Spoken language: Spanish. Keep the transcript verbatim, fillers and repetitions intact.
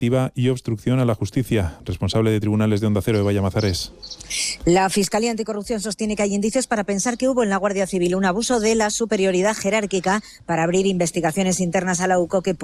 activa y obstrucción a la justicia. Responsable de tribunales de Onda Cero, Eva Llamazares. La Fiscalía Anticorrupción sostiene que hay indicios para pensar que hubo en la Guardia Civil un abuso de la superioridad jerárquica para abrir investigaciones internas a la U C O que